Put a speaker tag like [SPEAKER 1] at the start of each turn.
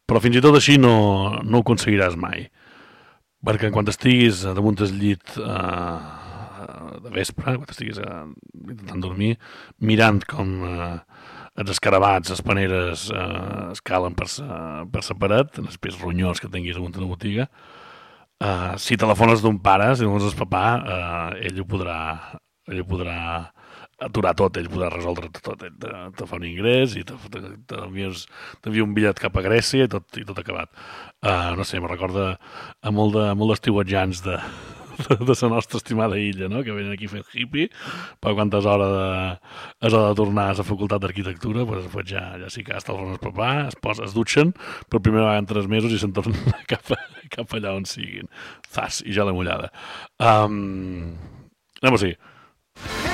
[SPEAKER 1] Però fins i tot així no ho aconseguiràs mai. Perquè quan estiguis damunt del llit de vespre, quan estiguis intentant dormir, mirant com els escarabats, les paneres escalen per sa paret, els peix ronyós que tinguis damunt de la botiga, si telefones d'un pare, si no és papà, ell ho podrà aturar tot, ell podrà resoldre tot, ell te fa un ingrés i t'envia un bitllet cap a Grècia i tot acabat. No sé, me recorda a molt d'estiuatjans de la nostra estimada illa, no? Que venen aquí fent hippie, però quan és hora de tornar a la facultat d'arquitectura, pues ja sí que es telefonen el papà, es dutxen, per primera vegada en 3 mesos i se'n tornen cap allà on siguin. Zas, i ja la mullada. Anem-ho sí.